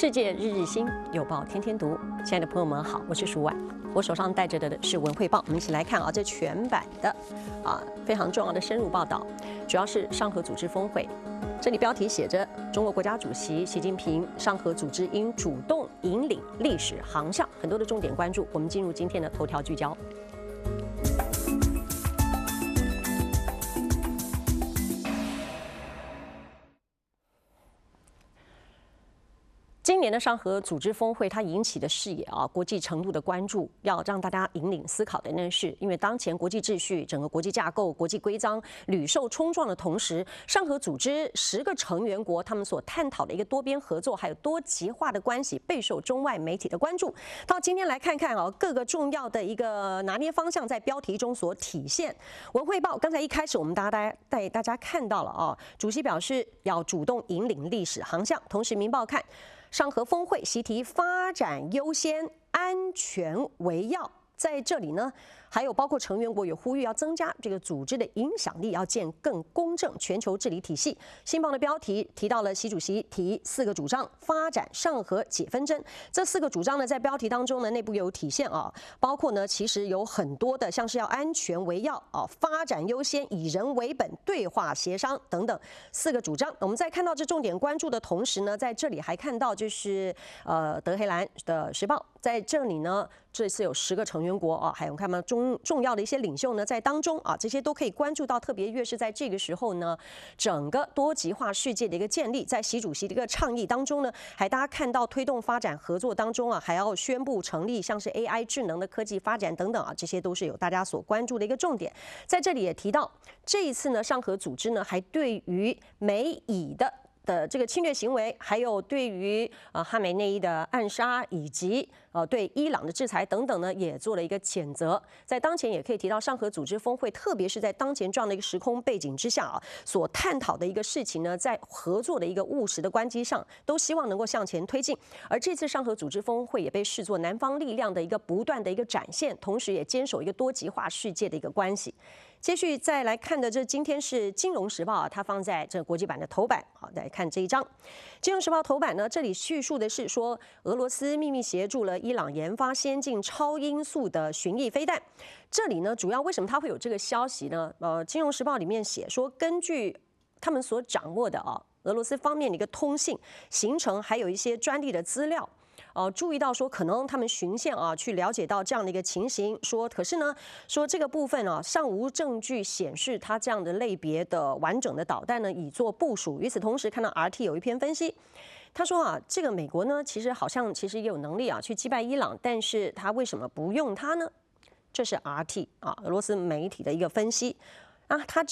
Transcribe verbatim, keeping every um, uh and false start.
世界日日新，有报天天读。亲爱的朋友们好，我是舒婉，我手上带着的是文汇报，我们一起来看啊，这全版的啊非常重要的深入报道，主要是上合组织峰会。这里标题写着中国国家主席习近平，上合组织应主动引领历史航向，很多的重点关注。我们进入今天的头条聚焦。今年的上合组织峰会，它引起的视野啊，国际程度的关注，要让大家引领思考的呢是，因为当前国际秩序、整个国际架构、国际规章屡受冲撞的同时，上合组织十个成员国他们所探讨的一个多边合作，还有多极化的关系，备受中外媒体的关注。到今天来看看啊，各个重要的一个拿捏方向在标题中所体现。文汇报刚才一开始我们大家带大家看到了啊，主席表示要主动引领历史航向，同时民报看。上合峰会习题发展优先，安全为要。在这里呢，还有包括成员国也呼吁要增加这个组织的影响力，要建更公正全球治理体系。新报的标题提到了习主席提四个主张，发展上合解纷争。这四个主张呢，在标题当中呢，内部有体现啊，包括呢，其实有很多的，像是要安全为要啊，发展优先，以人为本，对话协商等等四个主张。我们在看到这重点关注的同时呢，在这里还看到就是呃德黑兰的时报在这里呢。这次有十个成员国啊，还有看到重重要的一些领袖呢，在当中啊，这些都可以关注到。特别越是在这个时候呢，整个多极化世界的一个建立，在习主席的一个倡议当中呢，还大家看到推动发展合作当中啊，还要宣布成立像是 A I 智能的科技发展等等啊，这些都是有大家所关注的一个重点。在这里也提到，这一次呢，上合组织呢，还对于美以的。的这个侵略行为，还有对于呃哈梅内伊的暗杀，以及呃对伊朗的制裁等等呢，也做了一个谴责。在当前也可以提到上合组织峰会，特别是在当前这样的一个时空背景之下啊，所探讨的一个事情呢，在合作的一个务实的关基上，都希望能够向前推进。而这次上合组织峰会也被视作南方力量的一个不断的一个展现，同时也坚守一个多极化世界的一个关系。接续再来看的，这今天是《金融时报》啊，它放在这个国际版的头版。好，来看这一章，《金融时报》头版呢，这里叙述的是说，俄罗斯秘密协助了伊朗研发先进超音速的巡弋飞弹。这里呢，主要为什么它会有这个消息呢？呃，《金融时报》里面写说，根据他们所掌握的啊，俄罗斯方面的一个通信、行程，还有一些专利的资料。呃，注意到说，可能他们巡线啊，去了解到这样的一个情形，说，可是呢，说这个部分啊，尚无证据显示它这样的类别的完整的导弹呢，已做部署。与此同时，看到 R T 有一篇分析，他说啊，这个美国呢，其实好像其实也有能力啊，去击败伊朗，但是他为什么不用它呢？这是 R T 啊，俄罗斯媒体的一个分析啊，他。